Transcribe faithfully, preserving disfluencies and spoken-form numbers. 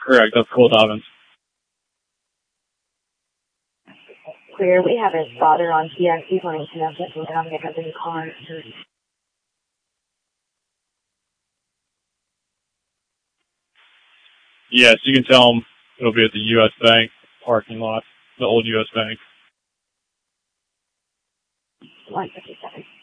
Correct. That's Cole Dobbins. Clear. We have a spotter on T X two twenty two. I'm getting down there in the car. Yes, you can tell them it'll be at the U S Bank parking lot, the old U S Bank. one fifty-seven.